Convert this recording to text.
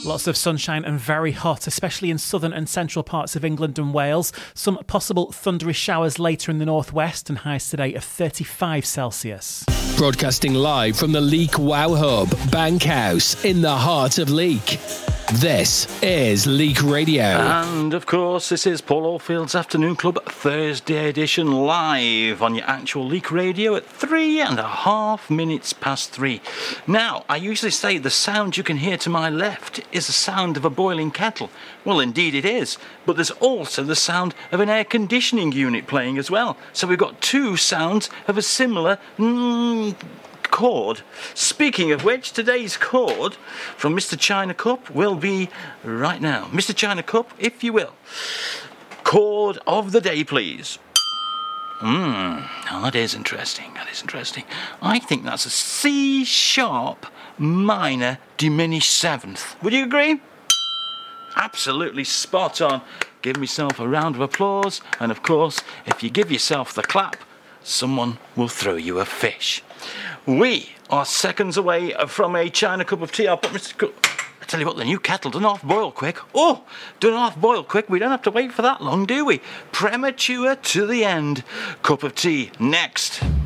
Lots of sunshine and very hot, especially in southern and central parts of England and Wales. Some possible thundery showers later in the northwest and highs today of 35 Celsius. Broadcasting live from the Leek Wow Hub, Bankhouse, in the heart of Leek. This is Leek Radio. And of course, this is Paul Oldfield's Afternoon Club Thursday edition, live on your actual Leek Radio at 3.5 minutes past 3. Now, I usually say the sound you can hear to my left is the sound of a boiling kettle. Well, indeed it is. But there's also the sound of an air conditioning unit playing as well. So we've got two sounds of a similar chord. Speaking of which, today's chord from Mr. China Cup will be right now. Mr. China Cup, if you will. Chord of the day, please. Now that is interesting. That is interesting. I think that's a C sharp minor diminished seventh. Would you agree? Absolutely spot on. Give myself a round of applause. And of course, if you give yourself the clap, someone will throw you a fish. We are seconds away from a China cup of tea. I'll put Mr. Cook. I tell you what, the new kettle doesn't half boil quick. Oh, doesn't half boil quick. We don't have to wait for that long, do we? Premature to the end. Cup of tea next.